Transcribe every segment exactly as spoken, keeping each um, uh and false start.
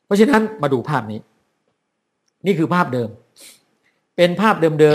เพราะฉะนั้นมาดูภาพนี้นี่คือภาพเดิมเป็นภาพเดิม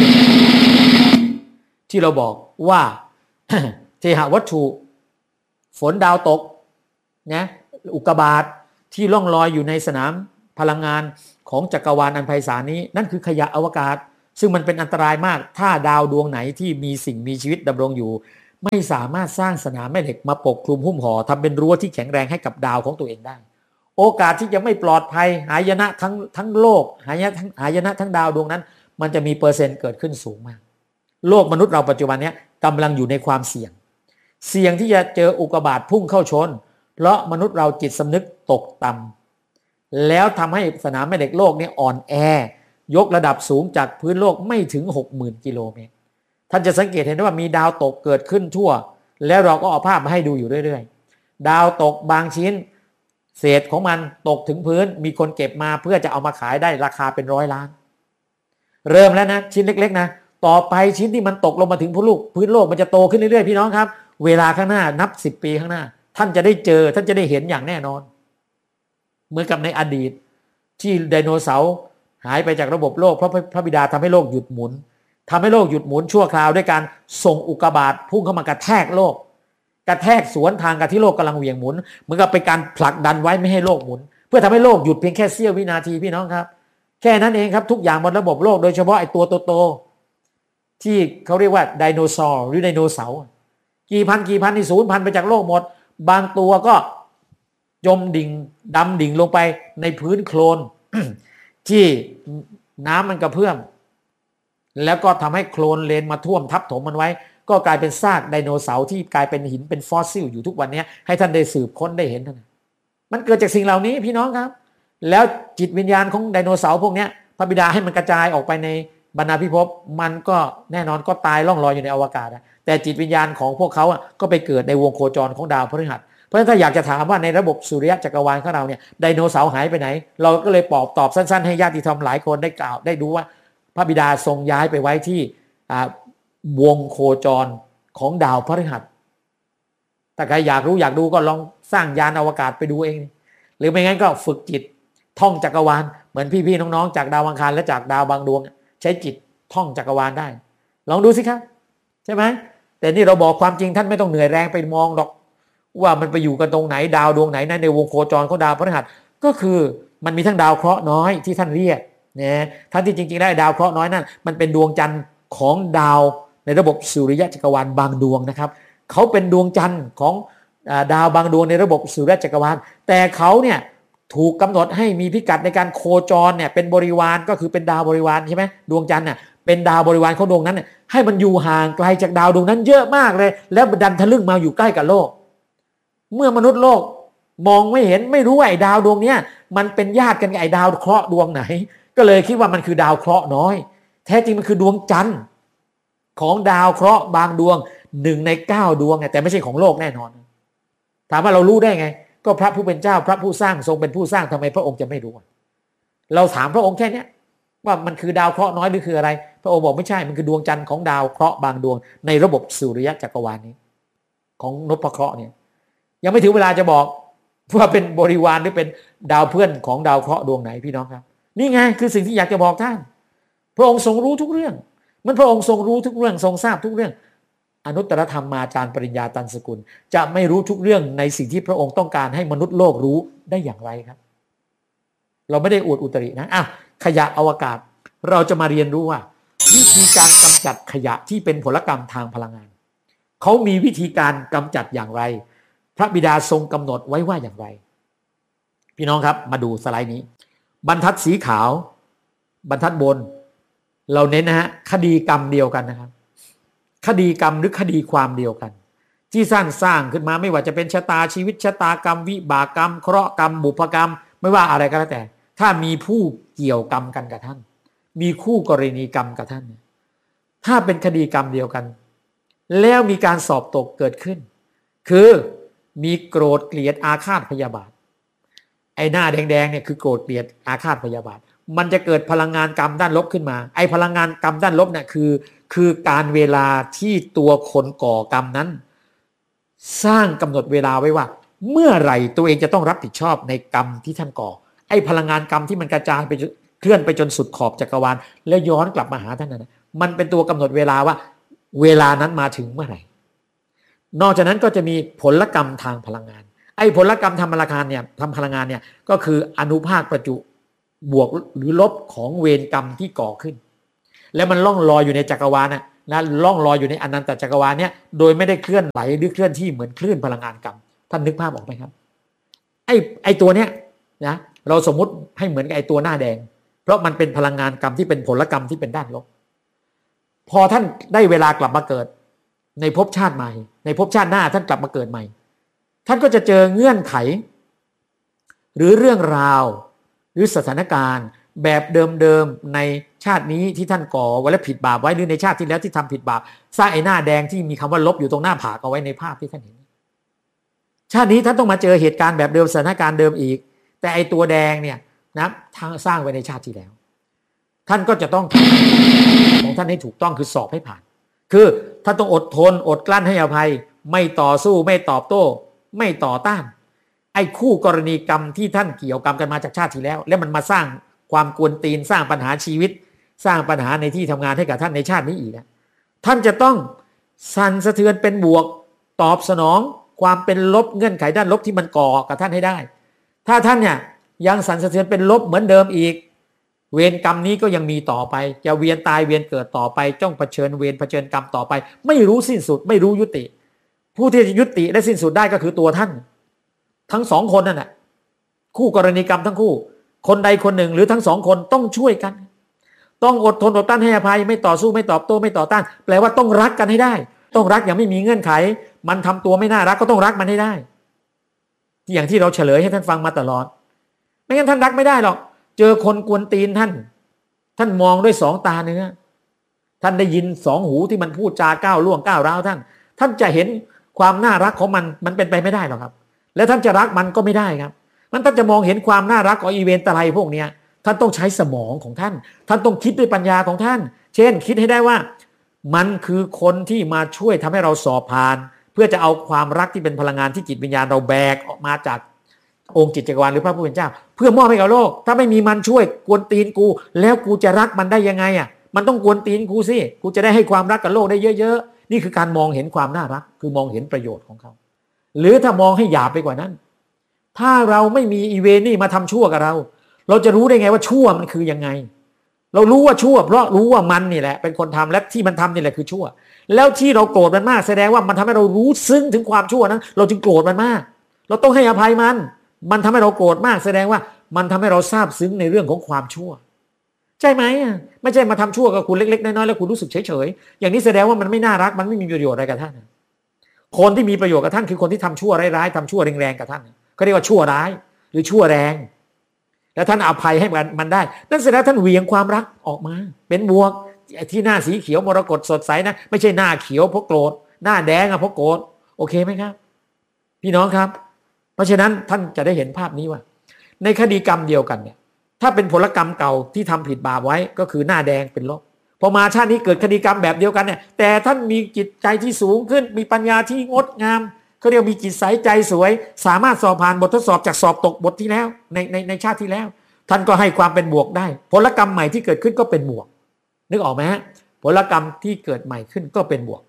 ๆที่เราบอกว่าเทหวัตถุฝนดาวตกนะอุกกาบาตที่ล่องลอยอยู่ในสนามพลังงานของจักรวาลอันไพศาลนี้นั่นคือขยะอวกาศซึ่งมันเป็นอันตรายมากถ้าดาวดวงไหนที่มีสิ่งมีชีวิตดำรงอยู่ไม่สามารถสร้างสนามแม่เหล็กมาปกคลุมหุ้มห่อทำเป็นรั้วที่แข็งแรงให้กับดาวของตัวเองได้โอกาสที่จะไม่ปลอดภัยหายนะทั้งทั้งโลกหายนะทั้งหายนะทั้งดาวดวงนั้นมันจะมีเปอร์เซ็นต์เกิดขึ้นสูงมากโลกมนุษย์เราปัจจุบันนี้กำลังอยู่ในความเสี่ยงเสี่ยงที่จะเจออุกกาบาตพุ่งเข้าชนเพราะมนุษย์เราจิตสำนึกตกต่ำแล้วทำให้สนามแม่เหล็กโลกนี้อ่อนแอยกระดับสูงจากพื้นโลกไม่ถึง หกหมื่น กิโลเมตรท่านจะสังเกตเห็นได้ว่ามีดาวตกเกิดขึ้นทั่วแล้วเราก็เอาภาพมาให้ดูอยู่เรื่อยๆดาวตกบางชิ้นเศษของมันตกถึงพื้นมีคนเก็บมาเพื่อจะเอามาขายได้ราคาเป็นร้อยล้านเริ่มแล้วนะชิ้นเล็กๆนะต่อไปชิ้นที่มันตกลงมาถึงพื้นโลกพื้นโลกมันจะโตขึ้นเรื่อยๆพี่น้องครับเวลาข้างหน้านับสิบปีข้างหน้าท่านจะได้เจอท่านจะได้เห็นอย่างแน่นอนเหมือนกับในอดีตที่ไดโนเสาร์หายไปจากระบบโลกเพราะพระบิดาทำให้โลกหยุดหมุนทำให้โลกหยุดหมุนชั่วคราวด้วยการส่งอุกกาบาตพุ่งเข้ามากระแทกโลกกระแทกสวนทางกับที่โลกกำลังเหวี่ยงหมุนเหมือนกับเป็นการผลักดันไว้ไม่ให้โลกหมุนเพื่อทำให้โลกหยุดเพียงแค่เสี้ยววินาทีพี่น้องครับแค่นั้นเองครับทุกอย่างบนระบบโลกโดยเฉพาะไอ้ตัวโตๆที่เขาเรียกว่าไดโนเสาร์หรือไดโนเสาร์กี่พันกี่พันที่สูญพันธุ์ไปจากโลกหมดบางตัวก็จมดิ่งดำดิ่งลงไปในพื้นโคลน ที่น้ำมันกระเพื่อมแล้วก็ทำให้โคลนเลนมาท่วมทับถมมันไว้ก็กลายเป็นซากไดโนเสาร์ที่กลายเป็นหินเป็นฟอสซิลอยู่ทุกวันนี้ให้ท่านได้สืบค้นได้เห็นท่านมันเกิดจากสิ่งเหล่านี้พี่น้องครับแล้วจิตวิญญาณของไดโนเสาร์พวกนี้พระบิดาให้มันกระจายออกไปในบรรณาภิภพมันก็แน่นอนก็ตายล่องลอยอยู่ในอวกาศแต่จิตวิญญาณของพวกเขาก็ไปเกิดในวงโคจรของดาวพฤหัสเพราะฉะนั้นถ้าอยากจะถามว่าในระบบสุริยะจักรวาลของเราเนี่ยไดโนเสาร์หายไปไหนเราก็เลยตอบตอบสั้นๆให้ญาติธรรมหลายคนได้กล่าวได้ดูว่าพระบิดาทรงย้ายไปไว้ที่วงโคจรของดาวพฤหัสถ้าใครอยากรู้อยากดูก็ลองสร้างยานอวกาศไปดูเองหรือไม่งั้นก็ฝึกจิตท่องจักรวาลเหมือนพี่ๆน้องๆจากดาวอังคารและจากดาวบางดวงใช้จิตท่องจักรวาลได้ลองดูสิครับใช่ไหมแต่นี่เราบอกความจริงท่านไม่ต้องเหนื่อยแรงไปมองหรอกว่ามันไปอยู่กันตรงไหนดาวดวงไหนนะในวงโคจรของดาวพฤหัสก็คือมันมีทั้งดาวเคราะห์น้อยที่ท่านเรียกนะท่านที่จริงๆได้ดาวเคราะห์น้อยนั่นมันเป็นดวงจันทร์ของดาวในระบบสุริยะจักรวาลบางดวงนะครับเขาเป็นดวงจันทร์ของดาวบางดวงในระบบสุริยะจักรวาลแต่เขาเนี่ยถูกกำหนดให้มีพิกัดในการโคจรเนี่ยเป็นบริวารก็คือเป็นดาวบริวารใช่ไหมดวงจันทร์น่ะเป็นดาวบริวารของดวงนั้นเนี่ยให้มันอยู่ห่างไกลจากดาวดวงนั้นเยอะมากเลยแล้วดันทะลึ่งมาอยู่ใกล้กับโลกเมื่อมนุษย์โลกมองไม่เห็นไม่รู้ว่าไอ้ดาวดวงเนี้ยมันเป็นญาติกันกับไอ้ดาวเคราะห์ดวงไหนก็เลยคิดว่ามันคือดาวเคราะห์น้อยแท้จริงมันคือดวงจันทร์ของดาวเคราะห์บางดวงหนึ่งในเก้าดวงแต่ไม่ใช่ของโลกแน่นอนถามว่าเรารู้ได้ไงก็พระผู้เป็นเจ้าพระผู้สร้างทรงเป็นผู้สร้างทำไมพระองค์จะไม่รู้เราถามพระองค์แค่นี้ว่ามันคือดาวเคราะห์น้อยหรือคืออะไรพระองค์บอกไม่ใช่มันคือดวงจันทร์ของดาวเคราะห์บางดวงในระบบสุริยะจักรวาลนี้ของนพเคราะห์เนี่ยยังไม่ถึงเวลาจะบอกว่าเป็นบริวารหรือเป็นดาวเพื่อนของดาวเคราะห์ดวงไหนพี่น้องครับนี่ไงคือสิ่งที่อยากจะบอกท่านพระองค์ทรงรู้ทุกเรื่องมันพระองค์ทรงรู้ทุกเรื่องทรงทราบทุกเรื่องอนุตตรธรรมมาจารย์ปริญญาตันสกุลจะไม่รู้ทุกเรื่องในสิ่งที่พระองค์ต้องการให้มนุษย์โลกรู้ได้อย่างไรครับเราไม่ได้อวดอุตรินะอ่ะขยะอวกาศเราจะมาเรียนรู้ว่าวิธีการกำจัดขยะที่เป็นผลกรรมทางพลังงานเขามีวิธีการกำจัดอย่างไรพระบิดาทรงกำหนดไว้ว่าอย่างไรพี่น้องครับมาดูสไลด์นี้บรรทัดสีขาวบรรทัดบนเราเน้นนะฮะคดีกรรมเดียวกันนะครับคดีกรรมหรือคดีความเดียวกันที่สร้างสร้างขึ้นมาไม่ว่าจะเป็นชะตาชีวิตชะตากรรมวิบากกรรมเคราะห์กรรมบุพกรรมไม่ว่าอะไรก็แล้วแต่ถ้ามีผู้เกี่ยวกรรมกันกับท่านมีคู่กรณีกรรมกับท่านถ้าเป็นคดีกรรมเดียวกันแล้วมีการสอบตกเกิดขึ้นคือมีโกรธเกลียดอาฆาตพยาบาทไอ้หน้าแดงๆเนี่ยคือโกรธเกลียดอาฆาตพยาบาทมันจะเกิดพลังงานกรรมด้านลบขึ้นมาไอ้พลังงานกรรมด้านลบเนี่ยคือคือการเวลาที่ตัวคนก่อกรรมนั้นสร้างกำหนดเวลาไว้ว่าเมื่อไหร่ตัวเองจะต้องรับผิดชอบในกรรมที่ท่านก่อไอ้พลังงานกรรมที่มันกระจายไปเคลื่อนไปจนสุดขอบจักรวาลแล้วย้อนกลับมาหาท่านนั้นมันเป็นตัวกำหนดเวลาว่าเวลานั้นมาถึงเมื่อไหร่นอกจากนั้นก็จะมีผลกรรมทางพลังงานไอ้ผลกรรมทำพลังงานเนี่ยทำพลังงานเนี่ยก็คืออนุภาคประจุบวกหรือลบของเวรกรรมที่ก่อขึ้นแล้วมันล่องลอยอยู่ในจักรวาลน่ะนะล่องลอยอยู่ในอนันตจักรวาลเนี่ยโดยไม่ได้เคลื่อนไหวหรือเคลื่อนที่เหมือนคลื่นพลังงานกรรมท่านนึกภาพออกไหมครับไอ้ไอ้ตัวเนี้ยนะเราสมมุติให้เหมือนกับไอ้ตัวหน้าแดงเพราะมันเป็นพลังงานกรรมที่เป็นผลกรรมที่เป็นด้านลบพอท่านได้เวลากลับมาเกิดในภพชาติใหม่ในภพชาติหน้าท่านกลับมาเกิดใหม่ท่านก็จะเจอเงื่อนไขหรือเรื่องราวหรือสถานการณ์แบบเดิมๆในชาตินี้ที่ท่านก่อไว้และผิดบาปไว้หรือในชาติที่แล้วที่ทำผิดบาปสร้างไอ้หน้าแดงที่มีคำว่าลบอยู่ตรงหน้าผากเอาไว้ในภาพที่ท่านเห็นชาตินี้ท่านต้องมาเจอเหตุการณ์แบบเดิมสถานการณ์เดิมอีกแต่ไอ้ตัวแดงเนี่ยนะทางสร้างไว้ในชาติที่แล้วท่านก็จะต้องของท่านให้ถูกต้องคือสอบให้ผ่านคือท่านต้องอดทนอดกลั้นให้อภัยไม่ต่อสู้ไม่ตอบโต้ไม่ต่อต้านไอ้คู่กรณีกรรมที่ท่านเกี่ยวกรรมกันมาจากชาติที่แล้วแล้วมันมาสร้างความกวนตีนสร้างปัญหาชีวิตสร้างปัญหาในที่ทำงานให้กับท่านในชาตินี้อีกท่านจะต้องสั่นสะเทือนเป็นบวกตอบสนองความเป็นลบเงื่อนไขด้านลบที่มันก่อกับท่านให้ได้ถ้าท่านเนี่ยยังสั่นสะเทือนเป็นลบเหมือนเดิมอีกเวรกรรมนี้ก็ยังมีต่อไปจะเวียนตายเวียนเกิดต่อไปจ้องเผชิญเวรเผชิญกรรมต่อไปไม่รู้สิ้นสุดไม่รู้ยุติผู้ที่จะยุติและสิ้นสุดได้ก็คือตัวท่านทั้งสองคนนั่นแหละคู่กรณีกรรมทั้งคู่คนใดคนหนึ่งหรือทั้งสองคนต้องช่วยกันต้องอดทนอดกลั้นให้อภัยไม่ต่อสู้ไม่ตอบโต้ไม่ต่อต้านแปลว่าต้องรักกันให้ได้ต้องรักอย่างไม่มีเงื่อนไขมันทำตัวไม่น่ารักก็ต้องรักมันให้ได้ที่อย่างที่เราเฉลยให้ท่านฟังมาตลอดไม่งั้นท่านรักไม่ได้หรอกเจอคนกวนตีนท่านท่านมองด้วยสองตาเนื้อท่านได้ยินสองหูที่มันพูดจาก้าวล่วงก้าวร้าวท่านท่านจะเห็นความน่ารักของมันมันเป็นไปไม่ได้หรอกครับและท่านจะรักมันก็ไม่ได้ครับมันท่านจะมองเห็นความน่ารักของอีเวนต์อะไรพวกนี้ท่านต้องใช้สมองของท่านท่านต้องคิดด้วยปัญญาของท่านเช่นคิดให้ได้ว่ามันคือคนที่มาช่วยทำให้เราสอบผ่านเพื่อจะเอาความรักที่เป็นพลังงานที่จิตวิญญาณเราแบกออกมาจากองค์จิตจักรวาลหรือพระผู้เป็นเจ้าเพื่อมอบให้กับโลกถ้าไม่มีมันช่วยกวนตีนกูแล้วกูจะรักมันได้ยังไงอ่ะมันต้องกวนตีนกูสิกูจะได้ให้ความรักกับโลกได้เยอะๆนี่คือการมองเห็นความน่ารักคือมองเห็นประโยชน์ของเขาหรือถ้ามองให้หยาบไปกว่านั้นถ้าเราไม่มีอีเวนนี่มาทำชั่วกับเราเราจะรู้ได้ไงว่าชั่วมันคือยังไงเรารู้ว่าชั่วเพราะรู้ว่ามันนี่แหละเป็นคนทำและที่มันทำนี่แหละคือชั่วแล้วที่เราโกรธมันมากแสดงว่ามันทำให้เรารู้ซึ้งถึงความชั่วนั้นเราจึงโกรธมันมากเราต้องให้อภัยมันมันทำให้เราโกรธมากแสดงว่ามันทำให้เราซาบซึ้งในเรื่องของความชั่วใช่ไหมไม่ใช่มาทำชั่วกับคุณเล็กๆน้อยๆแล้วคุณรู้สึกเฉยๆอย่างนี้แสดงว่ามันไม่น่ารักมันไม่มีประโยชน์อะไรกับท่านคนที่มีประโยชน์กับท่านคือคนที่ทำชั่วร้ายๆทำชั่วแรงๆกับท่านเขาเรียกว่าชั่วร้ายหรือชั่วแรงแล้วท่านอภัยให้มันมันได้นั่นแสดงท่านเหวี่ยงความรักออกมาเป็นบวกที่หน้าสีเขียวมรกตสดใสนะไม่ใช่หน้าเขียวเพราะโกรธหน้าแดงอะเพราะโกรธโอเคไหมครับพี่น้องครับเพราะฉะนั้นท่านจะได้เห็นภาพนี้ว่าในคดีกรรมเดียวกันเนี่ยถ้าเป็นผลกรรมเก่าที่ทำผิดบาปไว้ก็คือหน้าแดงเป็นลบพอมาชาตินี้เกิดคดีกรรมแบบเดียวกันเนี่ยแต่ท่านมีจิตใจที่สูงขึ้นมีปัญญาที่งดงามเขาเรียกมีจิตใสใจสวยสามารถสอบผ่านบททดสอบจากสอบตกบทที่แล้วในในในชาติที่แล้วท่านก็ให้ความเป็นบวกได้ผลกรรมใหม่ที่เกิดขึ้นก็เป็นบวกนึกออกไหมฮะผลกรรมที่เกิดใหม่ขึ้นก็เป็นบวก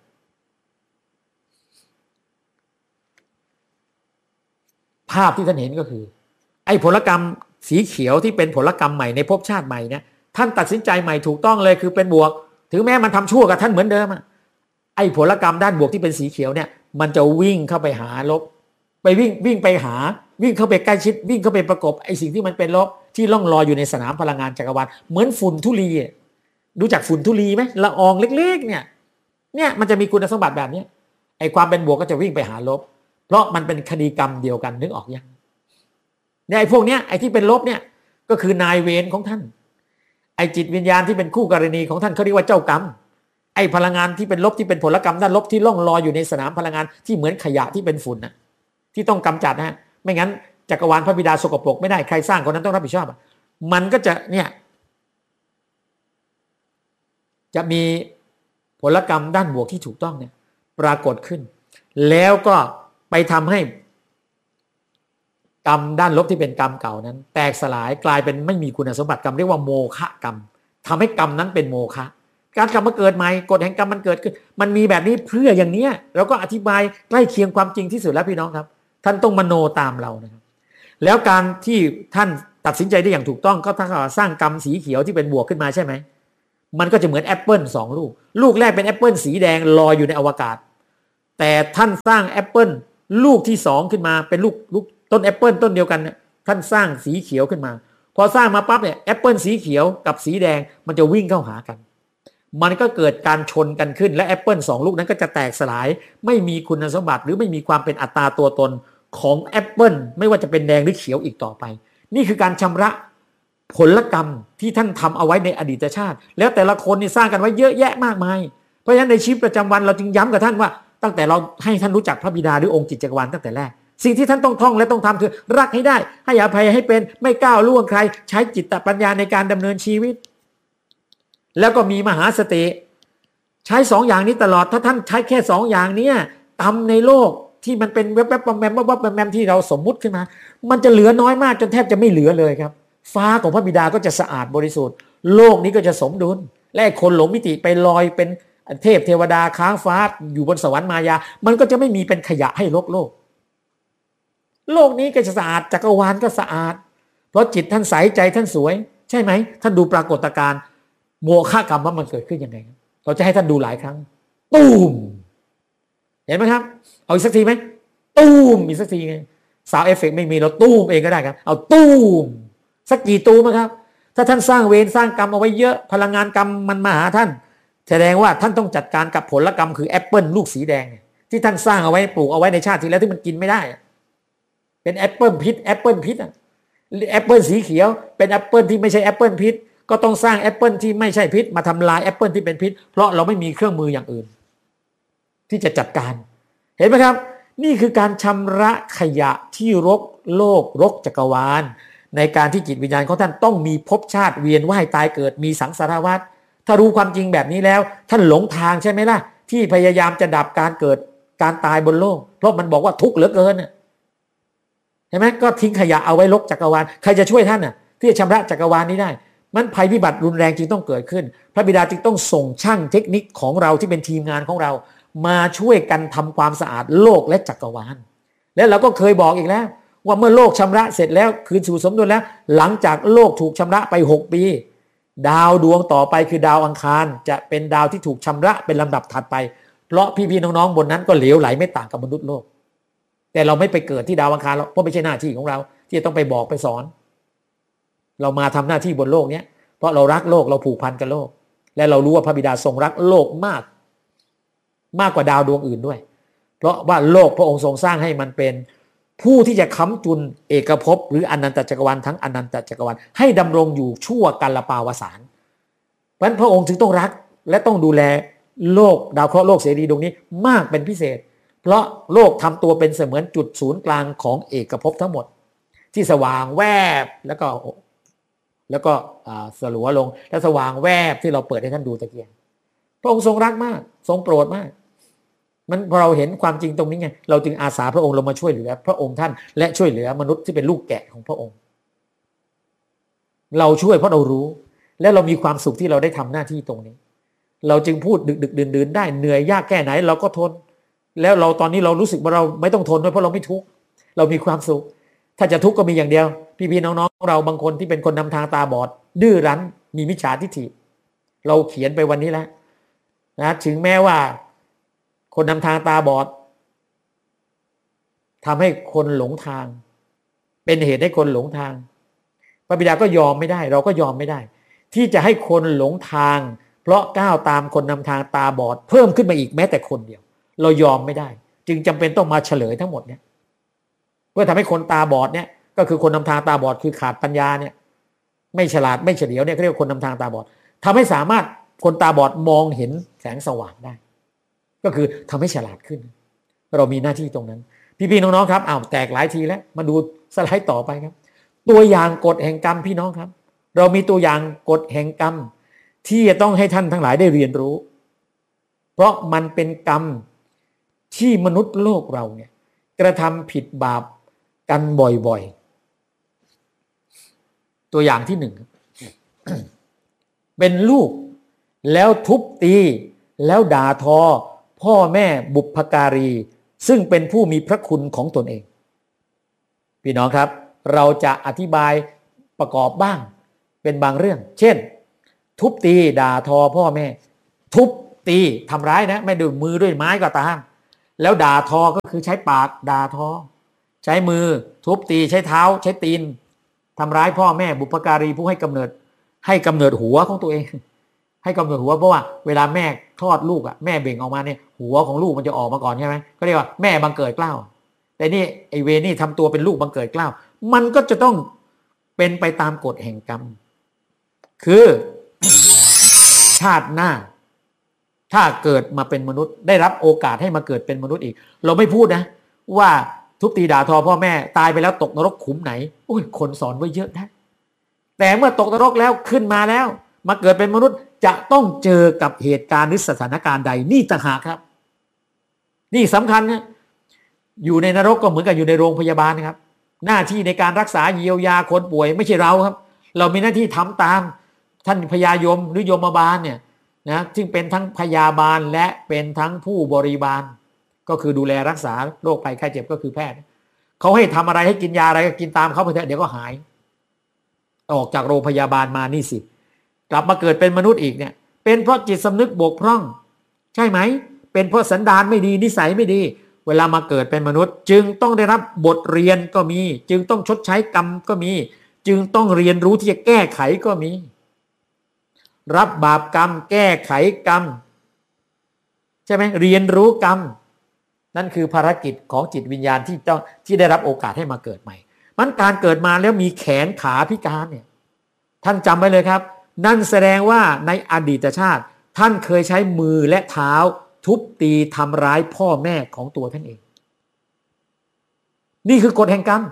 ภาพที่ท่านเห็นก็คือไอ้ผลกรรมสีเขียวที่เป็นผลกรรมใหม่ในภพชาติใหม่เนี่ยท่านตัดสินใจใหม่ถูกต้องเลยคือเป็นบวกถึงแม้มันทำชั่วกับท่านเหมือนเดิมอะไอ้ผลกรรมด้านบวกที่เป็นสีเขียวเนี่ยมันจะวิ่งเข้าไปหาลบไปวิ่งวิ่งไปหาวิ่งเข้าไปใกล้ชิดวิ่งเข้าไปประกบไอ้สิ่งที่มันเป็นลบที่ล่องลอยอยู่ในสนามพลังงานจักรวาลเหมือนฝุ่นธุลีรู้จักฝุ่นธุลีไหมละอองเล็กๆเนี่ยเนี่ยมันจะมีคุณสมบัติแบบนี้ไอ้ความเป็นบวกก็จะวิ่งไปหาลบเพราะมันเป็นคดีกรรมเดียวกันนึกออกยังเนี่ยไอ้พวกเนี้ยไอ้ที่เป็นลบเนี่ยก็คือนายเวรของท่านไอ้จิตวิญญาณที่เป็นคู่กรณีของท่านเขาเรียกว่าเจ้ากรรมไอ้พลังงานที่เป็นลบที่เป็นผลกรรมด้านลบที่ล่องลอยอยู่ในสนามพลังงานที่เหมือนขยะที่เป็นฝุ่นนะที่ต้องกำจัดนะไม่งั้นจักรวาลพระบิดาสกปรกไม่ได้ใครสร้างคนนั้นต้องรับผิดชอบมันก็จะเนี่ยจะมีผลกรรมด้านบวกที่ถูกต้องเนี่ยปรากฏขึ้นแล้วก็ไปทำให้กรรมด้านลบที่เป็นกรรมเก่านั้นแตกสลายกลายเป็นไม่มีคุณสมบัติกรรมเรียกว่าโมฆะกรรมทำให้กรรมนั้นเป็นโมฆะการกลับมาเกิดใหม่กฎแห่งกรรมมันเกิดขึ้นมันมีแบบนี้เพื่ออย่างเนี้ยเราก็อธิบายใกล้เคียงความจริงที่สุดแล้วพี่น้องครับท่านต้องมโนตามเรานะครับแล้วการที่ท่านตัดสินใจได้อย่างถูกต้องก็ถ้าสร้างกรรมสีเขียวที่เป็นบวกขึ้นมาใช่ไหมมันก็จะเหมือนแอปเปิลสองลูกลูกแรกเป็นแอปเปิลสีแดงลอยอยู่ในอวกาศแต่ท่านสร้างแอปเปิลลูกที่สองขึ้นมาเป็นลูกลูกต้นแอปเปิลต้นเดียวกันเนี่ยท่านสร้างสีเขียวขึ้นมาพอสร้างมาปั๊บเนี่ยแอปเปิลสีเขียวกับสีแดงมันจะวิ่งเข้าหากันมันก็เกิดการชนกันขึ้นและแอปเปิลสองลูกนั้นก็จะแตกสลายไม่มีคุณสมบัติหรือไม่มีความเป็นอัตตาตัวตนของแอปเปิลไม่ว่าจะเป็นแดงหรือเขียวอีกต่อไปนี่คือการชำระผลกรรมที่ท่านทำเอาไว้ในอดีตชาติแล้วแต่ละคนนี่สร้างกันไว้เยอะแยะมากมายเพราะฉะนั้นในชีวิตประจำวันเราจึงย้ำกับท่านว่าตั้งแต่เราให้ท่านรู้จักพระบิดาหรือองค์จิตจักรวาลตั้งแต่แรกสิ่งที่ท่านต้องท่องและต้องทำคือรักให้ได้ให้อภัยให้เป็นไม่ก้าวล่วงใครใช้จิตปัญญาในการดำเนินชีวิตแล้วก็มีมหาสติใช้สองอย่างนี้ตลอดถ้าท่านใช้แค่สองอย่างนี้ตำในโลกที่มันเป็นแวบๆแวมๆวับๆแวมๆที่เราสมมุติขึ้นมามันจะเหลือน้อยมากจนแทบจะไม่เหลือเลยครับฟ้าของพระบิดาก็จะสะอาดบริสุทธิ์โลกนี้ก็จะสมดุลและคนหลงมิติไปลอยเป็นเทพเทวดาค้างฟ้าอยู่บนสวรรค์มายามันก็จะไม่มีเป็นขยะให้โลกโลกโลกนี้ก็จะสะอาดจักรวาลก็สะอาดเพราะจิตท่านใสใจท่านสวยใช่ไหมท่านดูปรากฏการณ์โมฆะกรรมว่ามันเกิดขึ้นยังไงเราจะให้ท่านดูหลายครั้งตูมเห็นไหมครับเอาอีกสักทีไหมตูมอีกสักทีไงสาวเอฟเฟกต์ไม่มีเราตูมเองก็ได้ครับเอาตูมสักกี่ตูมครับถ้าท่านสร้างเวรสร้างกรรมเอาไว้เยอะพลังงานกรรมมันมาหาท่านแสดงว่าท่านต้องจัดการกับผลกรรมคือแอปเปิลลูกสีแดงที่ท่านสร้างเอาไว้ปลูกเอาไว้ในชาติที่แล้วที่มันกินไม่ได้เป็นแอปเปิลพิษแอปเปิลพิษอ่ะแอปเปิลสีเขียวเป็นแอปเปิลที่ไม่ใช่แอปเปิลพิษก็ต้องสร้างแอปเปิลที่ไม่ใช่พิษมาทำลายแอปเปิลที่เป็นพิษเพราะเราไม่มีเครื่องมืออย่างอื่นที่จะจัดการเห็นไหมครับนี่คือการชำระขยะที่รกโลกรกจักรวาลในการที่จิตวิญญาณของท่านต้องมีภพชาติเวียนว่ายตายเกิดมีสังสารวัฏถ้ารู้ความจริงแบบนี้แล้วท่านหลงทางใช่ไหมล่ะที่พยายามจะดับการเกิดการตายบนโลกเพราะมันบอกว่าทุกข์เหลือเกินเห็นไหมก็ทิ้งขยะเอาไว้รกจักรวาลใครจะช่วยท่านน่ะที่จะชำระจักรวาลนี้ได้มันภัยพิบัติรุนแรงจึงต้องเกิดขึ้นพระบิดาจึงต้องส่งช่างเทคนิคของเราที่เป็นทีมงานของเรามาช่วยกันทำความสะอาดโลกและจักรวาลและเราก็เคยบอกอีกแล้วว่าเมื่อโลกชำระเสร็จแล้วคืนสู่สมดุลแล้วหลังจากโลกถูกชำระไปหกปีดาวดวงต่อไปคือดาวอังคารจะเป็นดาวที่ถูกชำระเป็นลำดับถัดไปเพราะพี่ๆน้องๆบนนั้นก็เหลวไหลไม่ต่างกับมนุษย์โลกแต่เราไม่ไปเกิดที่ดาวอังคารเพราะไม่ใช่หน้าที่ของเราที่จะต้องไปบอกไปสอนเรามาทำหน้าที่บนโลกนี้เพราะเรารักโลกเราผูกพันกับโลกและเรารู้ว่าพระบิดาทรงรักโลกมากมากกว่าดาวดวงอื่นด้วยเพราะว่าโลกพระองค์ทรงสร้างให้มันเป็นผู้ที่จะค้ำจุนเอกภพหรืออนันตจักรวาลทั้งอนันตจักรวาลให้ดำรงอยู่ชั่วกาลปาวสานเพราะฉะนั้นพระองค์จึงต้องรักและต้องดูแลโลกดาวเคราะห์โลกเสรีดวงนี้มากเป็นพิเศษเพราะโลกทำตัวเป็นเสมือนจุดศูนย์กลางของเอกภพทั้งหมดที่สว่างแวบแล้วก็แล้วก็สลัวลงแล้วสว่างแวบที่เราเปิดให้ท่านดูตะเกียงพระองค์ทรงรักมากทรงโปรดมากมันพอเราเห็นความจริงตรงนี้ไงเราจึงอาสาพระองค์ลงมาช่วยเหลือพระองค์ท่านและช่วยเหลือมนุษย์ที่เป็นลูกแกะของพระองค์เราช่วยเพราะเรารู้และเรามีความสุขที่เราได้ทำหน้าที่ตรงนี้เราจึงพูดดึกดึกดื่นดื่นได้เหนื่อยยากแค่ไหนเราก็ทนแล้วเราตอนนี้เรารู้สึกว่าเราไม่ต้องทนด้วยเพราะเราไม่ทุกข์เรามีความสุขถ้าจะทุกข์ก็มีอย่างเดียวพี่ๆน้องๆเราบางคนที่เป็นคนนำทางตาบอดดื้อรั้นมีมิจฉาทิฏฐิเราเขียนไปวันนี้แล้วนะถึงแม้ว่าคนนำทางตาบอดทำให้คนหลงทางเป็นเหตุให้คนหลงทางพระบิดาก็ยอมไม่ได้เราก็ยอมไม่ได้ที่จะให้คนหลงทางเพราะก้าวตามคนนำทางตาบอดเพิ่มขึ้นมาอีกแม้แต่คนเดียวเรายอมไม่ได้จึงจำเป็นต้องมาเฉลยทั้งหมดเนี่ยเพื่อทำให้คนตาบอดเนี่ยก็คือคนนำทางตาบอดคือขาดปัญญาเนี่ยไม่ฉลาดไม่เฉลียวเนี่ยเขาเรียกว่าคนนำทางตาบอดทำให้สามารถคนตาบอดมองเห็นแสงสว่างได้ก็คือทำให้ฉลาดขึ้นเรามีหน้าที่ตรงนั้นพี่ๆน้องๆครับอ้าวแตกหลายทีแล้วมาดูสไลด์ต่อไปครับตัวอย่างกฎแห่งกรรมพี่น้องครับเรามีตัวอย่างกฎแห่งกรรมที่จะต้องให้ท่านทั้งหลายได้เรียนรู้เพราะมันเป็นกรรมที่มนุษย์โลกเราเนี่ยกระทำผิดบาปกันบ่อยๆตัวอย่างที่หนึ่ง เป็นลูกแล้วทุบตีแล้วด่าทอพ่อแม่บุพการีซึ่งเป็นผู้มีพระคุณของตนเองพี่น้องครับเราจะอธิบายประกอบบ้างเป็นบางเรื่องเช่นทุบตีด่าทอพ่อแม่ทุบตีทำร้ายนะไม่ด้วยมือด้วยไม้ก็ตามแล้วด่าทอก็คือใช้ปากด่าทอใช้มือทุบตีใช้เท้าใช้ตีนทำร้ายพ่อแม่บุพการีผู้ให้กำเนิดให้กำเนิดหัวของตัวเองให้กำเนิดหัวเพราะว่าเวลาแม่คลอดลูกอ่ะแม่เบ่งออกมาเนี่ยหัวของลูกมันจะออกมาก่อนใช่ไหมก็เรียกว่าแม่บังเกิดเกล้าแต่นี่ไอเวนี่ทำตัวเป็นลูกบังเกิดเกล้ามันก็จะต้องเป็นไปตามกฎแห่งกรรมคือชาติหน้าถ้าเกิดมาเป็นมนุษย์ได้รับโอกาสให้มาเกิดเป็นมนุษย์อีกเราไม่พูดนะว่าทุบตีด่าทอพ่อแม่ตายไปแล้วตกนรกขุมไหนโอ้ยคนสอนไว้เยอะนะแต่เมื่อตกนรกแล้วขึ้นมาแล้วมาเกิดเป็นมนุษย์จะต้องเจอกับเหตุการณ์หรือสถานการณ์ใดนี่ต่างหากครับนี่สำคัญนะอยู่ในนรกก็เหมือนกับอยู่ในโรงพยาบาลนะครับหน้าที่ในการรักษาเยียวยาคนป่วยไม่ใช่เราครับเรามีหน้าที่ทำตามท่านพญายมหรือโยมบาลเนี่ยนะซึ่งเป็นทั้งพยาบาลและเป็นทั้งผู้บริบาลก็คือดูแลรักษาโรคภัยไข้เจ็บก็คือแพทย์เขาให้ทำอะไรให้กินยาอะไรก็กินตามเขาไปเถอะเดี๋ยวก็หายออกจากโรงพยาบาลมานี่สิกลับมาเกิดเป็นมนุษย์อีกเนี่ยเป็นเพราะจิตสำนึกบกพร่องใช่ไหมเป็นเพราะสันดานไม่ดีนิสัยไม่ดีเวลามาเกิดเป็นมนุษย์จึงต้องได้รับบทเรียนก็มีจึงต้องชดใช้กรรมก็มีจึงต้องเรียนรู้ที่จะแก้ไขก็มีรับบาปกรรมแก้ไขกรรมใช่ไหมเรียนรู้กรรมนั่นคือภารกิจของจิตวิญญาณที่ต้องที่ได้รับโอกาสให้มาเกิดใหม่มันการเกิดมาแล้วมีแขนขาพิการเนี่ยท่านจำไว้เลยครับนั่นแสดงว่าในอดีตชาติท่านเคยใช้มือและเท้าทุบตีทำร้ายพ่อแม่ของตัวท่านเองนี่คือกฎแห่งกรรม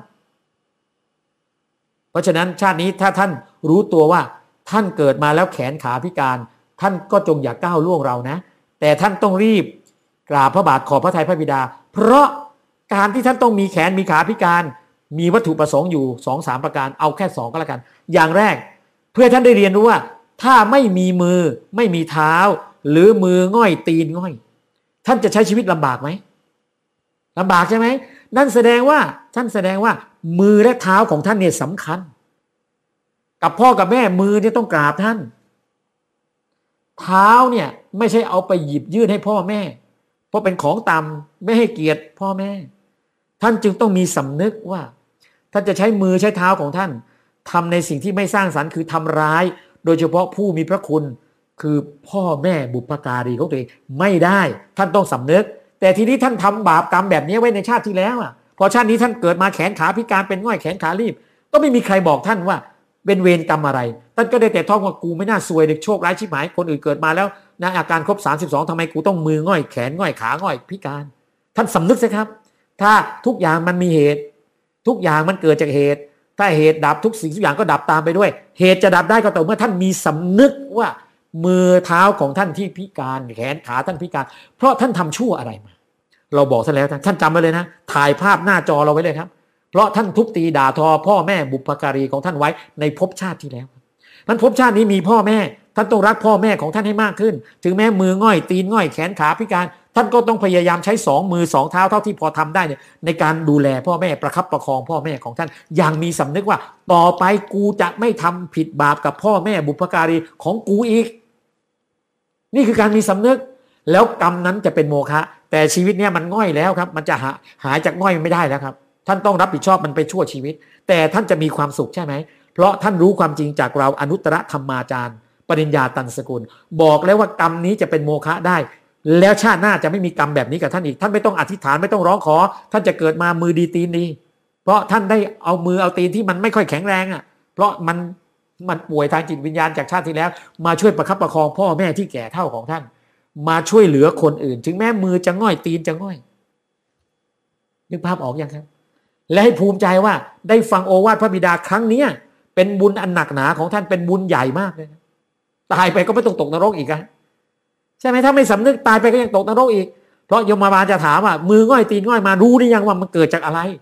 เพราะฉะนั้นชาตินี้ถ้าท่านรู้ตัวว่าท่านเกิดมาแล้วแขนขาพิการท่านก็จงอย่าก้าวล่วงเรานะแต่ท่านต้องรีบกราบพระบาทขอบพระทัยพระบิดาเพราะการที่ท่านต้องมีแขนมีขาพิการมีวัตถุประสงค์อยู่ สองสาม ประการเอาแค่สองก็แล้วกันอย่างแรกเพื่อท่านได้เรียนรู้ว่าถ้าไม่มีมือไม่มีเท้าหรือมือง่อยตีนง่อยท่านจะใช้ชีวิตลำบากไหมลำบากใช่ไหมนั่นแสดงว่าท่านแสดงว่ามือและเท้าของท่านเนี่ยสำคัญกับพ่อกับแม่มือเนี่ยต้องกราบท่านเท้าเนี่ยไม่ใช่เอาไปหยิบยื่นให้พ่อแม่เพราะเป็นของต่ำไม่ให้เกียรติพ่อแม่ท่านจึงต้องมีสำนึกว่าท่านจะใช้มือใช้เท้าของท่านทำในสิ่งที่ไม่สร้างสรรค์คือทำร้ายโดยเฉพาะผู้มีพระคุณคือพ่อแม่บุพการีของตัวเองไม่ได้ท่านต้องสำนึกแต่ทีนี้ท่านทำบาปกรรมแบบนี้ไว้ในชาติที่แล้วอ่ะพอชาตินี้ท่านเกิดมาแขนขาพิการเป็นง่อยแขนขารีบก็ไม่มีใครบอกท่านว่าเป็นเวรกรรมอะไรท่านก็ได้แต่ท่องว่ากูไม่น่าซวยเด็กโชคร้ายชิบหายคนอื่นเกิดมาแล้วนะอาการครบสามสิบสองทำไมกูต้องมือง่อยแขนง่อยขาง่อยพิการท่านสำนึกสิครับถ้าทุกอย่างมันมีเหตุทุกอย่างมันเกิดจากเหตุถ้าเหตุดับทุกสิ่งทุกอย่างก็ดับตามไปด้วยเหตุจะดับได้ก็ต่อเมื่อท่านมีสำนึกว่ามือเท้าของท่านที่พิการแขนขาท่านพิการเพราะท่านทำชั่วอะไรมาเราบอกซะแล้วท่านจำไว้เลยนะถ่ายภาพหน้าจอเราไว้เลยครับเพราะท่านทุบตีด่าทอพ่อแม่บุพการีของท่านไว้ในภพชาติที่แล้วนั้นภพชาตินี้มีพ่อแม่ท่านต้องรักพ่อแม่ของท่านให้มากขึ้นถึงแม้มือง่อยตีนง่อยแขนขาพิการท่านก็ต้องพยายามใช้สองมือสองเท้าเท่าที่พอทำได้เนี่ยในการดูแลพ่อแม่ประคับประคองพ่อแม่ของท่านอย่างมีสำนึกว่าต่อไปกูจะไม่ทำผิดบาปกับพ่อแม่บุพการีของกูอีกนี่คือการมีสำนึกแล้วกรรมนั้นจะเป็นโมฆะแต่ชีวิตเนี่ยมันง่อยแล้วครับมันจะหาหายจากง่อยไม่ได้แล้วครับท่านต้องรับผิดชอบมันไปชั่วชีวิตแต่ท่านจะมีความสุขใช่ไหมเพราะท่านรู้ความจริงจากเราอนุตตรธรรมาจารย์ปริญญาตันสกุลบอกแล้วว่ากรรมนี้จะเป็นโมฆะได้แล้วชาติหน้าจะไม่มีกรรมแบบนี้กับท่านอีกท่านไม่ต้องอธิษฐานไม่ต้องร้องขอท่านจะเกิดมามือดีตีนดีเพราะท่านได้เอามือเอาตีนที่มันไม่ค่อยแข็งแรงอ่ะเพราะมันมันป่วยทางจิตวิญญาณจากชาติที่แล้วมาช่วยประคับประคองพ่อแม่ที่แก่เท่าของท่านมาช่วยเหลือคนอื่นถึงแม้มือจะง่อยตีนจะง่อยนึกภาพออกยังครับและให้ภูมิใจว่าได้ฟังโอวาทพระบิดาครั้งนี้เป็นบุญอันหนักหนาของท่านเป็นบุญใหญ่มากเลยตายไปก็ไม่ต้องตกนรกอีกนะใช่ไหมถ้าไม่สำนึกตายไปก็ยังตกนรกอีกเพราะยมบาลจะถามว่ามือง่อยตีนง่อยมารู้ได้ยังว่ามันเกิดจากอะไร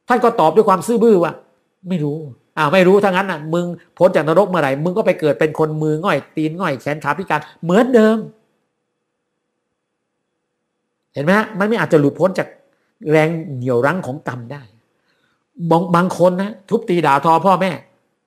ท่านก็ตอบด้วยความซื่อบื้อว่าไม่รู้อ่าไม่รู้ทั้งนั้นน่ะมึงพ้นจากนรกเมื่อไหร่มึงก็ไปเกิดเป็นคนมือง่อยตีนง่อยแขนขาพิการเหมือนเดิมเห็นไหมฮะมันไม่อาจจะหลุดพ้นจากแรงเหนี่ยวรั้งของกรรมได้บางบางคนนะทุบตีด่าทอพ่อแม่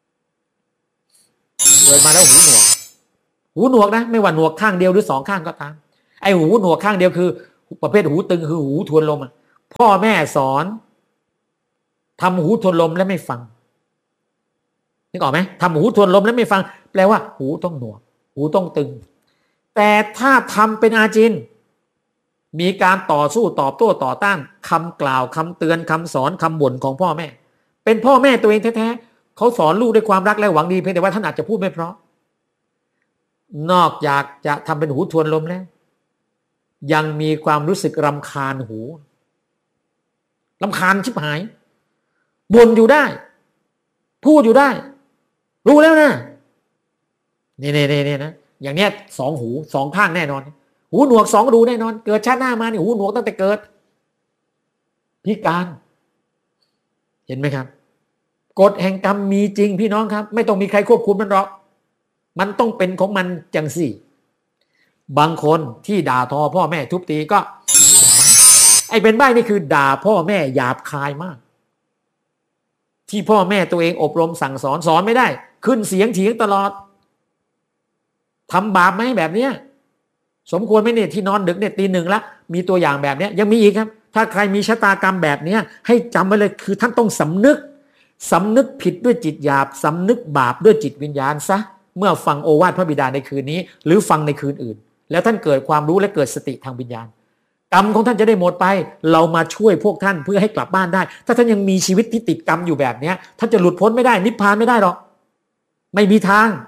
เกิดมาแล้วหูหนวกหูหนวกนะไม่ว่าหนวกข้างเดียวหรือสองข้างก็ตามไอ้หูหนวกข้างเดียวคือประเภทหูตึงคือหูทวนลมอ่ะพ่อแม่สอนทำหูทวนลมแล้วไม่ฟังนึกออกไหมทำหูทวนลมแล้วไม่ฟังแปลว่าหูต้องหนวกหูต้องตึงแต่ถ้าทำเป็นอาจินมีการต่อสู้ตอบโต้ต่อต้านคำกล่าวคำเตือนคำสอนคำบ่นของพ่อแม่เป็นพ่อแม่ตัวเองแท้ๆเขาสอนลูกด้วยความรักและหวังดีเพียงแต่ว่าท่านอาจจะพูดไม่เพราะนอกจากจะทำเป็นหูทวนลมแล้วยังมีความรู้สึกรำคาญหูรำคาญชิบหายบ่นอยู่ได้พูดอยู่ได้รู้แล้วนะนี่นี่นี่นี่นะอย่างเนี้ยสองหูสองข้างแน่นอนหูหนวกสองรูแน่นอนเกิดชาติหน้ามาเนี่ยหูหนวกตั้งแต่เกิดพิการเห็นไหมครับกฎแห่งกรรมมีจริงพี่น้องครับไม่ต้องมีใครควบคุมมันหรอกมันต้องเป็นของมันจังสี่บางคนที่ด่าทอพ่อแม่ทุบตีก็ไอ้เป็นใบ้นี่คือด่าพ่อแม่หยาบคายมากที่พ่อแม่ตัวเองอบรมสั่งสอนสอนไม่ได้ขึ้นเสียงเถียงตลอดทำบาปไหมแบบเนี้ยสมควรไหมเนี่ยที่นอนดึกเนี่ยตีหนึ่งละมีตัวอย่างแบบนี้ยังมีอีกครับถ้าใครมีชะตากรรมแบบนี้ให้จำไว้เลยคือท่านต้องสำนึกสำนึกผิดด้วยจิตหยาบสำนึกบาปด้วยจิตวิญญาณซะเมื่อฟังโอวาทพระบิดาในคืนนี้หรือฟังในคืนอื่นแล้วท่านเกิดความรู้และเกิดสติทางวิญญาณกรรมของท่านจะได้หมดไปเรามาช่วยพวกท่านเพื่อให้กลับบ้านได้ถ้าท่านยังมีชีวิตที่ติดกรรมอยู่แบบนี้ท่านจะหลุดพ้นไม่ได้นิพพานไม่ได้หรอกไม่มีทาง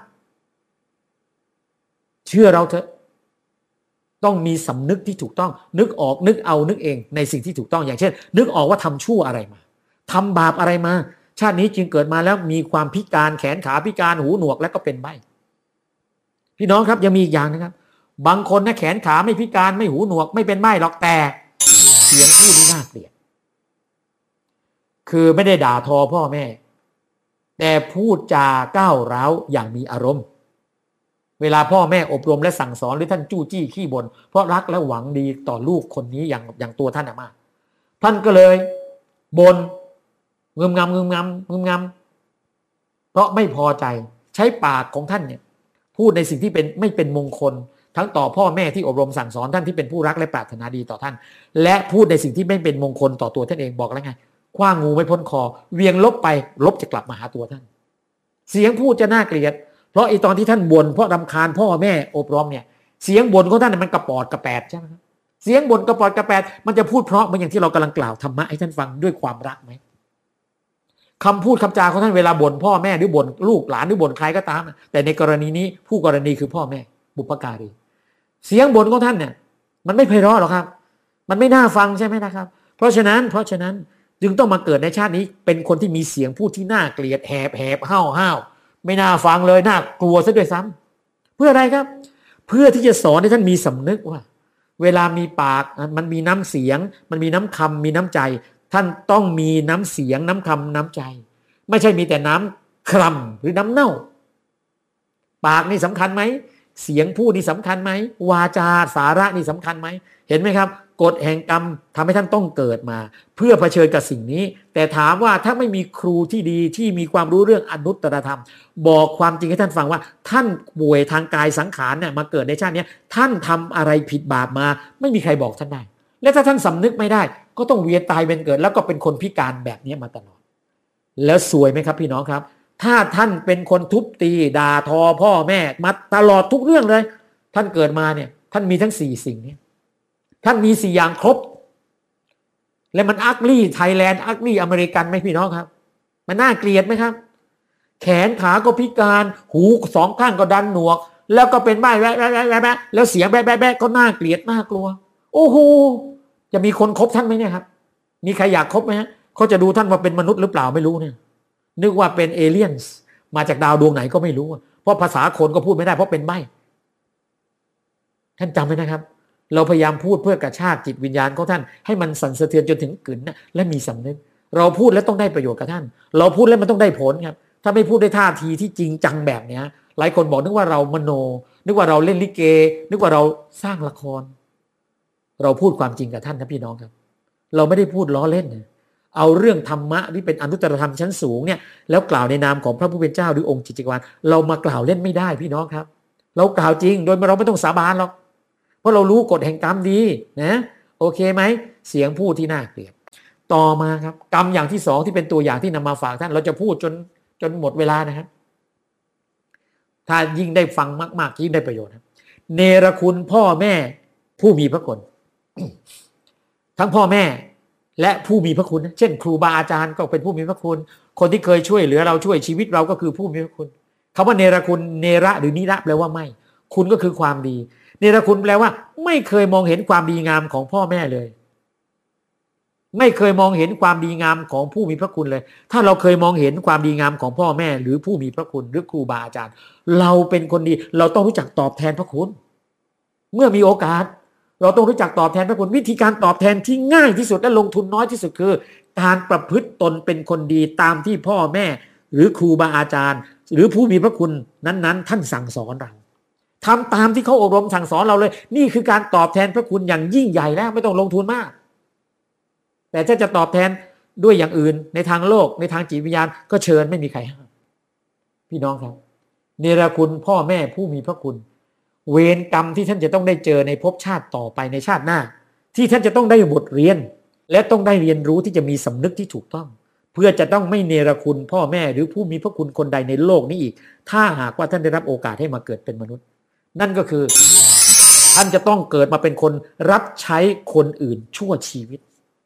เชื่อเราเถอะต้องมีสำนึกที่ถูกต้องนึกออกนึกเอานึกเองในสิ่งที่ถูกต้องอย่างเช่นนึกออกว่าทำชั่วอะไรมาทำบาปอะไรมาชาตินี้จึงเกิดมาแล้วมีความพิการแขนขาพิการหูหนวกและก็เป็นใบ้พี่น้องครับยังมีอีกอย่างนะครับบางคนนะแขนขาไม่พิการไม่หูหนวกไม่เป็นใบ้หรอกแต่เสียงพูดนี่น่าเกลียดคือไม่ได้ด่าทอพ่อแม่แต่พูดจาก้าวร้าวอย่างมีอารมณ์เวลาพ่อแม่อบรมและสั่งสอนหรือท่านจู้จี้ขี้บ่นเพราะรักและหวังดีต่อลูกคนนี้อย่างอย่างตัวท่านมากท่านก็เลยบ่นงึมงำงึมงำงึมงำเพราะไม่พอใจใช้ปากของท่านเนี่ยพูดในสิ่งที่เป็นไม่เป็นมงคลทั้งต่อพ่อแม่ที่อบรมสั่งสอนท่านที่เป็นผู้รักและปรารถนาดีต่อท่านและพูดในสิ่งที่ไม่เป็นมงคลต่อตัวท่านเองบอกแล้วไงคว้างงูไม่พ้นคอเวียงลบไปลบจะกลับมาหาตัวท่านเสียงพูดจะน่าเกลียดเพราะไอ้ตอนที่ท่านบ่นเพราะรำคาญพ่อแม่อบรมเนี่ยเสียงบ่นของท่านมันกระปอดกระแปดใช่ไหมครับเสียงบ่นกระปอดกระแปดมันจะพูดเพราะเหมือนอย่างที่เรากำลังกล่าวธรรมะให้ท่านฟังด้วยความรักไหมคำพูดคำจาของท่านเวลาบ่นพ่อแม่หรือบ่นลูกหลานหรือบ่นใครก็ตามแต่ในกรณีนี้ผู้กรณีคือพ่อแม่บุพการีเสียงบ่นของท่านเนี่ยมันไม่ไพเราะหรอกครับมันไม่น่าฟังใช่ไหมนะครับเพราะฉะนั้นเพราะฉะนั้นจึงต้องมาเกิดในชาตินี้เป็นคนที่มีเสียงพูดที่น่าเกลียดแหบแหบห้าวห้าวไม่น่าฟังเลยน่ากลัวซะด้วยซ้ำเพื่ออะไรครับเพื่อที่จะสอนให้ท่านมีสำนึกว่าเวลามีปากมันมีน้ำเสียงมันมีน้ำคำมีน้ำใจท่านต้องมีน้ำเสียงน้ำคำน้ำใจไม่ใช่มีแต่น้ำคร่ำหรือน้ำเน่าปากนี่สำคัญไหมเสียงพูดนี่สำคัญไหมวาจาสาระนี่สำคัญไหมเห็นไหมครับกฎแห่งกรรมทำให้ท่านต้องเกิดมาเพื่อเผชิญกับสิ่งนี้แต่ถามว่าถ้าไม่มีครูที่ดีที่มีความรู้เรื่องอนุตตรธรรมบอกความจริงให้ท่านฟังว่าท่านป่วยทางกายสังขารเนี่ยมาเกิดในชาตินี้ท่านทำอะไรผิดบาปมาไม่มีใครบอกท่านได้และถ้าท่านสำนึกไม่ได้ก็ต้องเวียนตายเวียนเกิดแล้วก็เป็นคนพิการแบบนี้มาตลอดแล้วซวยไหมครับพี่น้องครับถ้าท่านเป็นคนทุบตีด่าทอพ่อแม่มาตลอดทุกเรื่องเลยท่านเกิดมาเนี่ยท่านมีทั้งสี่สิ่งนี้ท่านมีสี่อย่างครบและมันอักลี่ไทยแลนด์อักลี่อเมริกันไหมพี่น้องครับมันน่าเกลียดไหมครับแขนขาก็พิการหูสองข้างก็ดันหนวกแล้วก็เป็นใบ้แวะแวะแวะแวะแล้วเสียงแวะแวะแวะก็น่าเกลียดน่ากลัวโอ้โหจะมีคนคบท่านไหมเนี่ยครับมีใครอยากคบไหมฮะเขาจะดูท่านว่าเป็นมนุษย์หรือเปล่าไม่รู้เนี่ยนึกว่าเป็นเอเลี่ยนส์มาจากดาวดวงไหนก็ไม่รู้เพราะภาษาคนก็พูดไม่ได้เพราะเป็นใบ้ท่านจำไว้นะครับเราพยายามพูดเพื่อกระชากจิตวิญญาณของท่านให้มันสั่นสะเทือนจนถึงกึ๋นนะและมีสำนึกเราพูดแล้วต้องได้ประโยชน์กับท่านเราพูดแล้วมันต้องได้ผลครับถ้าไม่พูดด้วยท่าทีที่จริงจังแบบเนี้ยหลายคนบอกนึกว่าเรามโนนึกว่าเราเล่นลิเกนึกว่าเราสร้างละครเราพูดความจริงกับท่านนะพี่น้องครับเราไม่ได้พูดล้อเล่นนะเอาเรื่องธรรมะที่เป็นอนุตตรธรรมชั้นสูงเนี่ยแล้วกล่าวในนามของพระผู้เป็นเจ้าหรือองค์จิตติวาลเรามากล่าวเล่นไม่ได้พี่น้องครับเรากล่าวจริงโดยเราไม่ต้องสาบานหรอกเพราะเรารู้กฎแห่งกรรมดีนะโอเคไหมเสียงพูดที่น่าเกลียดต่อมาครับกรรมอย่างที่สองที่เป็นตัวอย่างที่นำมาฝากท่านเราจะพูดจนจนหมดเวลานะครับถ้ายิ่งได้ฟังมากๆยิ่งได้ประโยชน์เนรคุณพ่อแม่ผู้มีพระคุณ ทั้งพ่อแม่และผู้มีพระคุณเช่นครูบาอาจารย์ก็เป็นผู้มีพระคุณคนที่เคยช่วยเหลือเราช่วยชีวิตเราก็คือผู้มีพระคุณคำว่าเนรคุณเนระหรือนิระแปลว่าไม่คุณก็คือความดีเนรคุณแปลว่าไม่เคยมองเห็นความดีงามของพ่อแม่เลยไม่เคยมองเห็นความดีงามของผู้มีพระคุณเลยถ้าเราเคยมองเห็นความดีงามของพ่อแม่หรือผู้มีพระคุณหรือครูบาอาจารย์เราเป็นคนดีเราต้องรู้จักตอบแทนพระคุณเมื่อมีโอกาสเราต้องรู้จักตอบแทนพระคุณวิธีการตอบแทนที่ง่ายที่สุดและลงทุนน้อยที่สุดคือการประพฤติตนเป็นคนดีตามที่พ่อแม่หรือครูบาอาจารย์หรือผู้มีพระคุณนั้นๆท่านสั่งสอนเราทำตามที่เขาอบรมสั่งสอนเราเลยนี่คือการตอบแทนพระคุณอย่างยิ่งใหญ่แล้วไม่ต้องลงทุนมากแต่ถ้าจะตอบแทนด้วยอย่างอื่นในทางโลกในทางจิตวิญญาณก็เชิญไม่มีใครห้ามพี่น้องครับเนรคุณพ่อแม่ผู้มีพระคุณเวรกรรมที่ท่านจะต้องได้เจอในภพชาติต่อไปในชาติหน้าที่ท่านจะต้องได้บทเรียนและต้องได้เรียนรู้ที่จะมีสำนึกที่ถูกต้องเพื่อจะต้องไม่เนรคุณพ่อแม่หรือผู้มีพระคุณคนใดในโลกนี้อีกถ้าหากว่าท่านได้รับโอกาสให้มาเกิดเป็นมนุษย์นั่นก็คือท่านจะต้องเกิดมาเป็นคนรับใช้คนอื่นชั่วชีวิต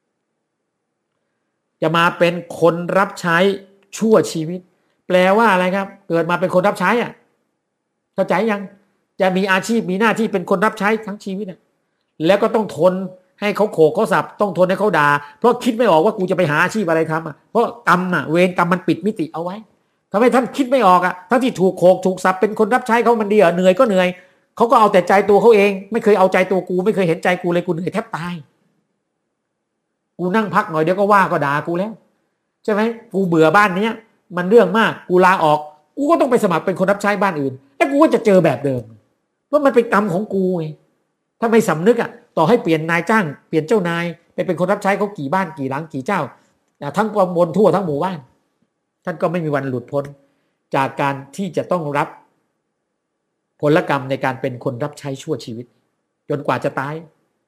จะมาเป็นคนรับใช้ชั่วชีวิตแปลว่าอะไรครับเกิดมาเป็นคนรับใช้อ่ะเข้าใจยังจะมีอาชีพมีหน้าที่เป็นคนรับใช้ทั้งชีวิตอ่ะแล้วก็ต้องทนให้เขาโขกเขาสับต้องทนให้เขาด่าเพราะคิดไม่ออกว่ากูจะไปหาอาชีพอะไรทำอ่ะเพราะกรรมอ่ะเวรกรรมมันปิดมิติเอาไว้ทำให้ท่านคิดไม่ออกอ่ะทั้งที่ถูกโขกถูกสับเป็นคนรับใช้เขามันดีเหรอเหนื่อยก็เหนื่อยเขาก็เอาแต่ใจตัวเขาเองไม่เคยเอาใจตัวกูไม่เคยเห็นใจกูเลยกูเหนื่อยแทบตายกูนั่งพักหน่อยเดี๋ยวก็ว่าก็ด่ากูแล้วใช่ไหมกูเบื่อบ้านเนี้ยมันเรื่องมากกูลาออกกูก็ต้องไปสมัครเป็นคนรับใช้บ้านอื่นแล้วกูก็จะเจอแบบเดิมเพราะมันเป็นกรรมของกูไงถ้าไม่สำนึกอ่ะต่อให้เปลี่ยนนายจ้างเปลี่ยนเจ้านายไปเป็นคนรับใช้เขากี่บ้านกี่หลังกี่เจ้าทั้งตำบลทั่วทั้งหมู่บ้านท่านก็ไม่มีวันหลุดพ้นจากการที่จะต้องรับผลกรรมในการเป็นคนรับใช้ชั่วชีวิตจนกว่าจะตาย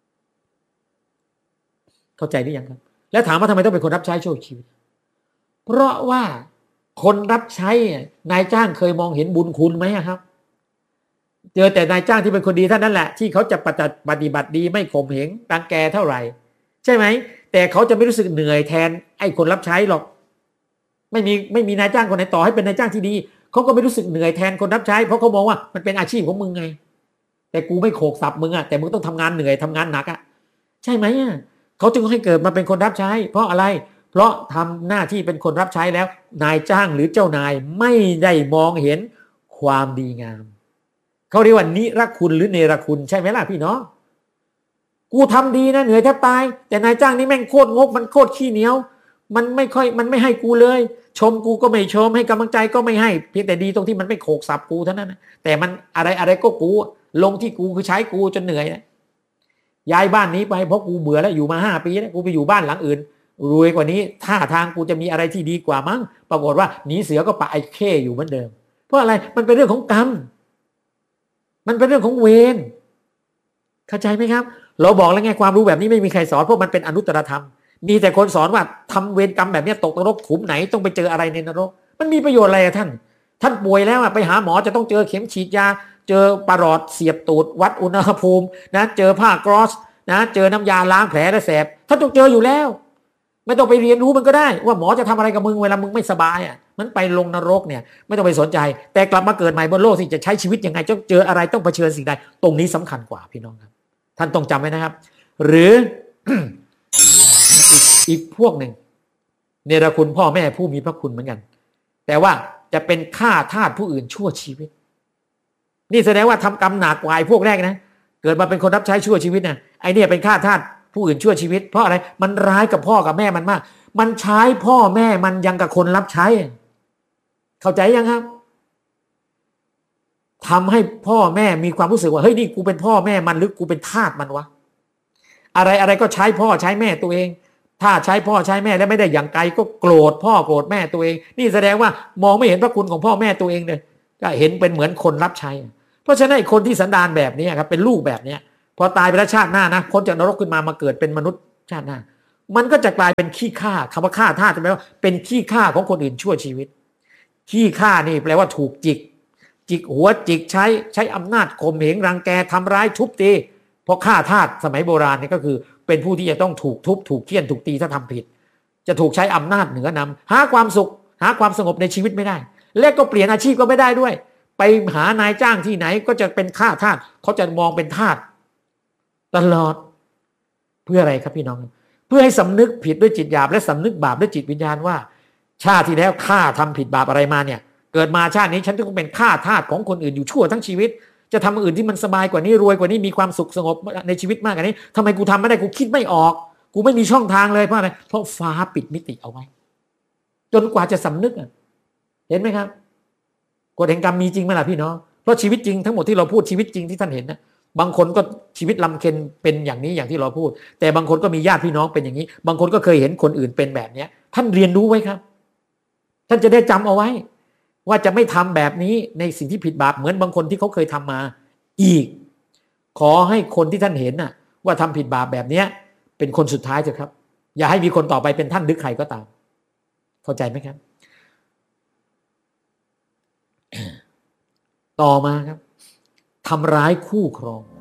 เข้าใจหรือยังครับแล้วถามว่าทำไมต้องเป็นคนรับใช้ชั่วชีวิตเพราะว่าคนรับใช้นายจ้างเคยมองเห็นบุญคุณไหมครับเจอแต่นายจ้างที่เป็นคนดีเท่านั้นแหละที่เขาจะปฏิบัติดีไม่ข่มเหงรังแกเท่าไหร่ใช่ไหมแต่เขาจะไม่รู้สึกเหนื่อยแทนไอ้คนรับใช้หรอกไม่มีไม่มีนายจ้างคนไหนต่อให้เป็นนายจ้างที่ดีเขาก็ไม่รู้สึกเหนื่อยแทนคนรับใช้เพราะเขามองว่ามันเป็นอาชีพของมึงไงแต่กูไม่โขกสับมึงอ่ะแต่มึงต้องทำงานเหนื่อยทำงานหนักอ่ะใช่ไหมอ่ะเขาจึงให้เกิดมาเป็นคนรับใช้เพราะอะไรเพราะทำหน้าที่เป็นคนรับใช้แล้วนายจ้างหรือเจ้านายไม่ได้มองเห็นความดีงามเขาเรียกว่านิรคุณหรือเนรคุณใช่ไหมล่ะพี่น้องกูทำดีนะเหนื่อยแทบตายแต่นายจ้างนี่แม่งโคตรงกมันโคตรขี้เหนียวมันไม่ค่อยมันไม่ให้กูเลยชมกูก็ไม่ชมให้กำลังใจก็ไม่ให้เพียงแต่ดีตรงที่มันไม่โขกสับกูเท่านั้นนะแต่มันอะไรอะไรก็กูลงที่กูคือใช้กูจนเหนื่อยนะย้ายบ้านนี้ไปเพราะกูเบื่อแล้วอยู่มาห้าปีแล้วกูไปอยู่บ้านหลังอื่นรวยกว่านี้ท่าทางกูจะมีอะไรที่ดีกว่ามั้งปรากฏว่าหนีเสือก็ปะไอ้เข้อยู่เหมือนเดิมเพราะอะไรมันเป็นเรื่องของกรรมมันเป็นเรื่องของเวรเข้าใจไหมครับเราบอกแล้วไงความรู้แบบนี้ไม่มีใครสอนเพราะมันเป็นอนุตตรธรรมมีแต่คนสอนว่าทำเวรกรรมแบบนี้ตกนรกขุมไหนต้องไปเจออะไรในนรกมันมีประโยชน์อะไรท่านท่านป่วยแล้วไปหาหมอจะต้องเจอเข็มฉีดยาเจอปลอดเสียบตูดวัดอุณหภูมินะเจอผ้ากรอสนะเจอน้ำยาล้างแผลและแสบท่านต้องเจออยู่แล้วไม่ต้องไปเรียนรู้มันก็ได้ว่าหมอจะทำอะไรกับมึงเวลามึงไม่สบายอ่ะมันไปลงนรกเนี่ยไม่ต้องไปสนใจแต่กลับมาเกิดใหม่บนโลกที่จะใช้ชีวิตยังไงจะเจออะไรต้องเผชิญสิ่งใดตรงนี้สำคัญกว่าพี่น้องครับท่านต้องจำไว้นะครับหรือ อีกอีกพวกหนึ่งเนรคุณพ่อแม่ผู้มีพระคุณเหมือนกันแต่ว่าจะเป็นฆ่าทาสผู้อื่นชั่วชีวิตนี่แสดงว่าทำกรรมหนักกว่าไอ้พวกแรกนะเกิดมาเป็นคนรับใช้ชั่วชีวิตนะไอ้นี่เป็นฆ่าทาสผู้อื่นชั่วชีวิตเพราะอะไรมันร้ายกับพ่อกับแม่มันมากมันใช้พ่อแม่มันยังกับคนรับใช้เข้าใจยังครับทำให้พ่อแม่มีความรู้สึกว่าเฮ้ยนี่กูเป็นพ่อแม่มันหรือกูเป็นทาสมันวะอะไรอะไรก็ใช้พ่อใช้แม่ตัวเองถ้าใช้พ่อใช้แม่แล้วไม่ได้อย่างไกลก็โกรธพ่อโกรธแม่ตัวเองนี่แสดงว่ามองไม่เห็นพระคุณของพ่อแม่ตัวเองเลยก็เห็นเป็นเหมือนคนรับใช้เพราะฉะนั้นไอ้คนที่สันดานแบบนี้ครับเป็นลูกแบบนี้พอตายไปแล้วชาติหน้านะพ้นจากนรกขึ้นมามาเกิดเป็นมนุษย์ชาติหน้ามันก็จะกลายเป็นขี้ข้าคำว่าฆ่าทาสแปลว่าเป็นขี้ข้าของคนอื่นชั่วชีวิตขี้ข้านี่แปลว่าถูกจิกจิกหัวจิกใช้ใช้อำนาจข่มเหงรังแกทำร้ายทุบตีเพราะฆ่าทาสสมัยโบราณนี่ก็คือเป็นผู้ที่จะต้องถูกทุบถูกเฆี่ยนถูกตีถ้าทำผิดจะถูกใช้อำนาจเหนือนำหาความสุขหาความสงบในชีวิตไม่ได้และก็เปลี่ยนอาชีพก็ไม่ได้ด้วยไปหานายจ้างที่ไหนก็จะเป็นฆ่าทาสเขาจะมองเป็นทาสตลอดเพื่ออะไรครับพี่น้องเพื่อให้สำนึกผิดด้วยจิตหยาบและสำนึกบาปด้วยจิตวิญญาณว่าชาติที่แล้วข้าทำผิดบาปอะไรมาเนี่ยเกิดมาชาตินี้ฉันต้องเป็นข้าทาสของคนอื่นอยู่ชั่วทั้งชีวิตจะทำอื่นที่มันสบายกว่านี้รวยกว่านี้มีความสุขสงบในชีวิตมากกว่านี้ทำไมกูทำไม่ได้กูคิดไม่ออกกูไม่มีช่องทางเลยเพราะอะไรเพราะฟ้าปิดมิติเอาไว้จนกว่าจะสำนึกเห็นไหมครับกฎแห่งกรรมมีจริงไหมล่ะพี่น้องเพราะชีวิตจริงทั้งหมดที่เราพูดชีวิตจริงที่ท่านเห็นนะบางคนก็ชีวิตลำเค็ญเป็นอย่างนี้อย่างที่เราพูดแต่บางคนก็มีญาติพี่น้องเป็นอย่างนี้บางคนก็เคยเห็นคนอื่นเป็นแบบนี้ท่านเรียนรู้ไว้ครับท่านจะได้จำเอาไว้ว่าจะไม่ทำแบบนี้ในสิ่งที่ผิดบาปเหมือนบางคนที่เขาเคยทำมาอีกขอให้คนที่ท่านเห็นน่ะว่าทำผิดบาปแบบนี้เป็นคนสุดท้ายเถอะครับอย่าให้มีคนต่อไปเป็นท่านหรือใครก็ตามเข้าใจไหมครับต่อมาครับทำร้ายคู่ครอง